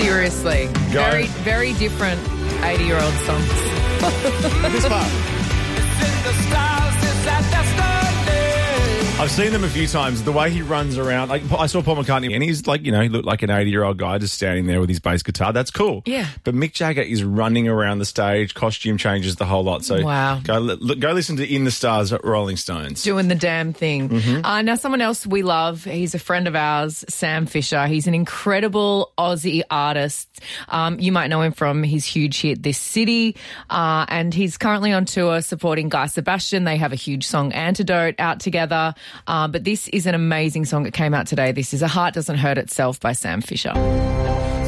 Seriously. Go. Very, very different 80-year-old songs. This part. I've seen them a few times. The way he runs around, like I saw Paul McCartney, and he's like, he looked like an 80-year-old guy just standing there with his bass guitar. That's cool. Yeah. But Mick Jagger is running around the stage. Costume changes the whole lot. So wow. Go listen to In the Stars at Rolling Stones. Doing the damn thing. Mm-hmm. Now, someone else we love, he's a friend of ours, Sam Fisher. He's an incredible Aussie artist. You might know him from his huge hit, This City, and he's currently on tour supporting Guy Sebastian. They have a huge song, Antidote, out together. But this is an amazing song that came out today. This is A Heart Doesn't Hurt Itself by Sam Fisher.